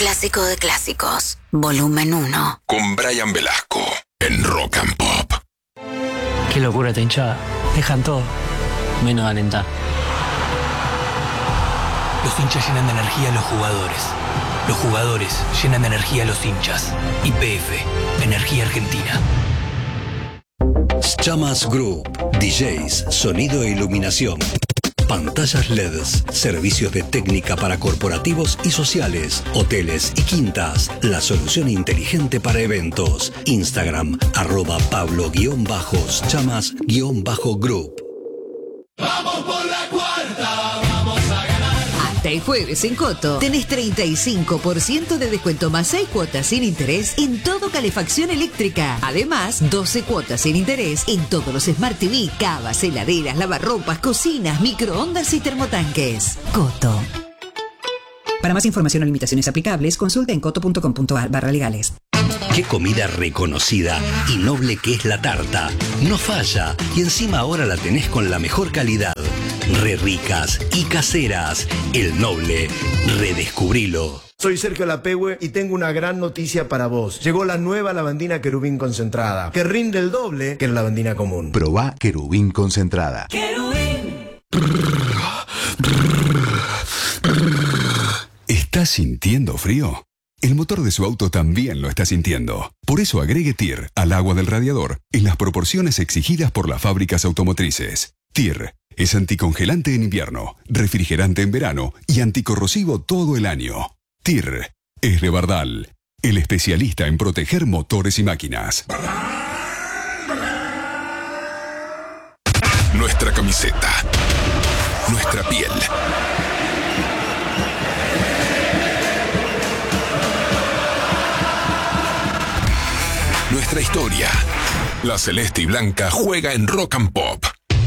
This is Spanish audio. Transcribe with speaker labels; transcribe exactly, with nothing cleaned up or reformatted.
Speaker 1: clásico de clásicos, volumen uno.
Speaker 2: Con Brian Velasco en Rock and Pop.
Speaker 3: Qué locura esta hinchada. Dejan todo, menos alentar.
Speaker 4: Los hinchas llenan de energía a los jugadores. Los jugadores llenan de energía a los hinchas. Y P F, Energía Argentina.
Speaker 5: Chamas Group, D Js, sonido e iluminación. Pantallas L E Ds, servicios de técnica para corporativos y sociales, hoteles y quintas. La solución inteligente para eventos. Instagram, arroba Pablo-Chamas-Group.
Speaker 6: Vamos por la cuarta, vamos a ganar.
Speaker 7: Hasta el jueves en Coto tenés treinta y cinco por ciento de descuento más seis cuotas sin interés en todo calefacción eléctrica. Además, doce cuotas sin interés en todos los Smart T V, cavas, heladeras, lavarropas, cocinas, microondas y termotanques. Coto.
Speaker 8: Para más información o limitaciones aplicables, consulta en coto.com.ar barra legales.
Speaker 5: Qué comida reconocida y noble que es la tarta. No falla. Y encima ahora la tenés con la mejor calidad. Re ricas y caseras. El Noble. Redescubrilo.
Speaker 9: Soy Sergio Lapehue y tengo una gran noticia para vos. Llegó la nueva lavandina Querubín concentrada, que rinde el doble que la lavandina común.
Speaker 10: Probá Querubín concentrada.
Speaker 6: Querubín.
Speaker 2: ¿Estás sintiendo frío? El motor de su auto también lo está sintiendo. Por eso agregue T I R al agua del radiador en las proporciones exigidas por las fábricas automotrices. T I R es anticongelante en invierno, refrigerante en verano y anticorrosivo todo el año. T I R es de Bardal, el especialista en proteger motores y máquinas. Nuestra camiseta, nuestra piel. Nuestra historia. La celeste y blanca juega en Rock and Pop.